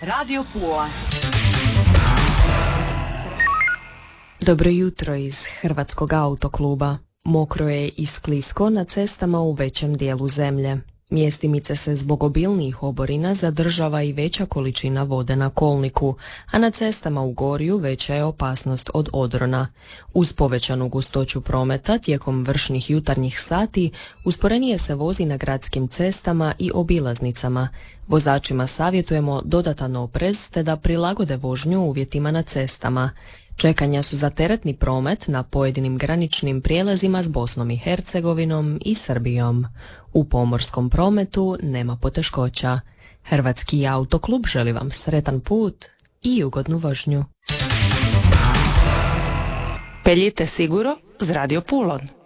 Radio Pula. Dobro jutro iz Hrvatskog autokluba. Mokro je i sklisko na cestama u većem dijelu zemlje. Mjestimice se zbog obilnijih oborina zadržava i veća količina vode na kolniku, a na cestama u Gorju veća je opasnost od odrona. Uz povećanu gustoću prometa tijekom vršnih jutarnjih sati usporenije se vozi na gradskim cestama i obilaznicama. Vozačima savjetujemo dodatan oprez te da prilagode vožnju uvjetima na cestama. Čekanja su za teretni promet na pojedinim graničnim prijelazima s Bosnom i Hercegovinom i Srbijom. U pomorskom prometu nema poteškoća. Hrvatski autoklub želi vam sretan put i ugodnu vožnju. Peljite siguro z Radio Pulon.